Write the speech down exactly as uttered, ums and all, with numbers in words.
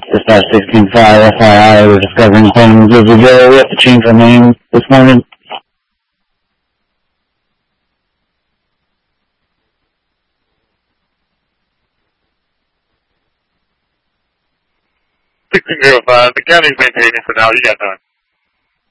Dispatch sixteen five, F Y I, we're discovering things as we go. We have to change our name this morning. sixteen oh five, the county's maintaining for now. You got time.